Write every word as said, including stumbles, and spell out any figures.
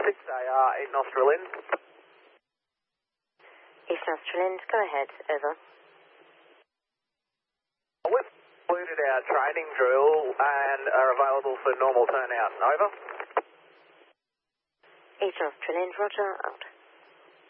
six A R, eight nostril in. East nostril in, go ahead, over. We've completed our training drill and are available for normal turnout. Over. East nostril in, roger, out.